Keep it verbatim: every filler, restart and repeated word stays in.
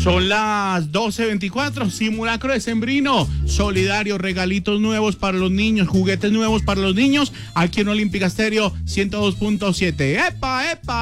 Son las doce veinticuatro, simulacro decembrino, solidario, regalitos nuevos para los niños, juguetes nuevos para los niños, aquí en Olímpica Estéreo ciento dos punto siete. ¡Epa, epa!